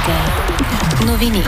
Вероника. Новини.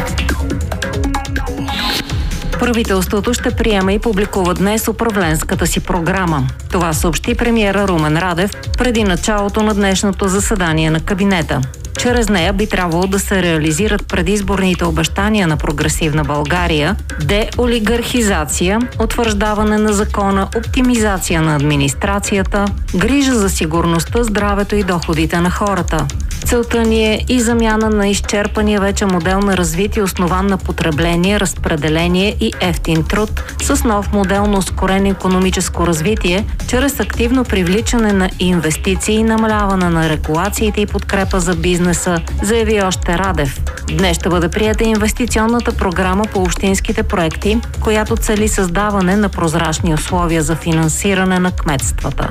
Правителството ще приема и публикува днес управленската си програма. Това съобщи премиера Румен Радев преди началото на днешното заседание на кабинета. Чрез нея би трябвало да се реализират предизборните обещания на Прогресивна България, деолигархизация, утвърждаване на закона, оптимизация на администрацията, грижа за сигурността, здравето и доходите на хората. Целта ни е и замяна на изчерпания вече модел на развитие, основан на потребление, разпределение и евтин труд, с нов модел на ускорено икономическо развитие, чрез активно привличане на инвестиции и намаляване на регулациите и подкрепа за бизнеса, заяви още Радев. Днес ще бъде приета инвестиционната програма по общинските проекти, която цели създаване на прозрачни условия за финансиране на кметствата.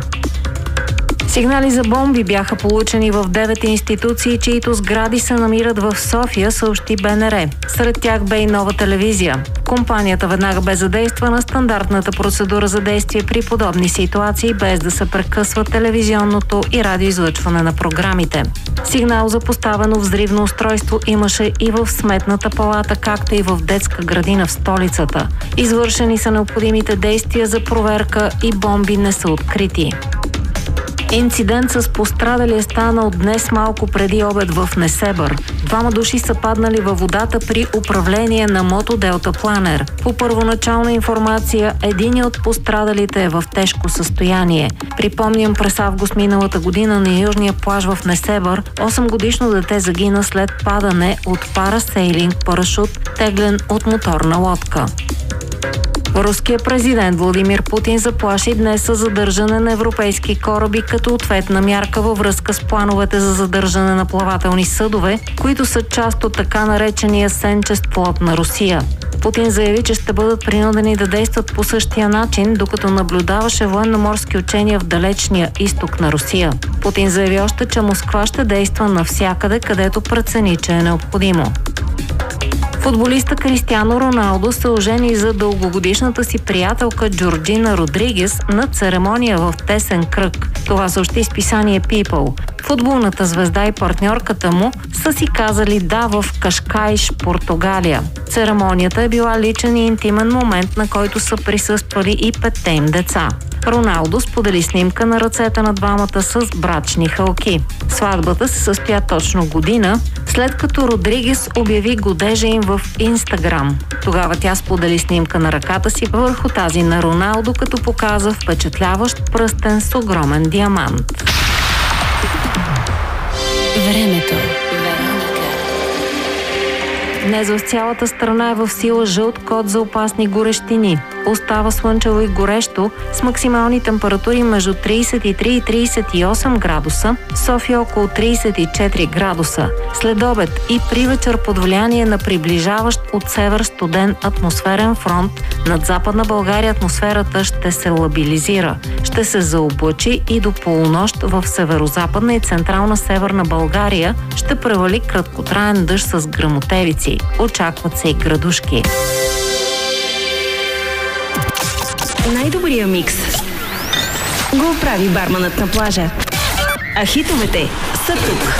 Сигнали за бомби бяха получени в 9 институции, чието сгради се намират в София, съобщи БНР. Сред тях бе и Нова телевизия. Компанията веднага бе задействана стандартната процедура за действие при подобни ситуации, без да се прекъсва телевизионното и радиоизлъчване на програмите. Сигнал за поставено взривно устройство имаше и в Сметната палата, както и в детска градина в столицата. Извършени са необходимите действия за проверка и бомби не са открити. Инцидент с пострадали е станал днес малко преди обед в Несебър. 2 души са паднали във водата при управление на мото Делтапланер. По първоначална информация, един от пострадалите е в тежко състояние. Припомням, през август миналата година на южния плаж в Несебър 8-годишно дете загина след падане от парасейлинг парашут, теглен от моторна лодка. Руският президент Владимир Путин заплаши днес със задържане на европейски кораби като ответна мярка във връзка с плановете за задържане на плавателни съдове, които са част от така наречения сенчест флот на Русия. Путин заяви, че ще бъдат принудени да действат по същия начин, докато наблюдаваше военноморски учения в далечния изток на Русия. Путин заяви още, че Москва ще действа навсякъде, където прецени, че е необходимо. Футболиста Кристиано Роналдо се ожени за дългогодишната си приятелка Джорджина Родригес на церемония в тесен кръг. Това съобщи списание People. Футболната звезда и партньорката му са си казали да в Кашкайш, Португалия. Церемонията е била личен и интимен момент, на който са присъствали и 5 им деца. Роналдо сподели снимка на ръцете на двамата с брачни хълки. Сватбата се състоя точно година, след като Родригес обяви годежа им в Инстаграм. Тогава тя сподели снимка на ръката си върху тази на Роналдо, като показа впечатляващ пръстен с огромен диамант. Времето. Днес в цялата страна е в сила жълт код за опасни горещини. Остава слънчево и горещо, с максимални температури между 33 и 38 градуса, София около 34 градуса. След обед и при вечер под влияние на приближаващ от север студен атмосферен фронт, над Западна България атмосферата ще се лабилизира. Ще се заоблачи и до полунощ в северозападна и централна Северна България ще превали краткотраен дъжд с гръмотевици. Очакват се и градушки. Най-добрия микс го прави барманът на плажа. А хитовете са тук.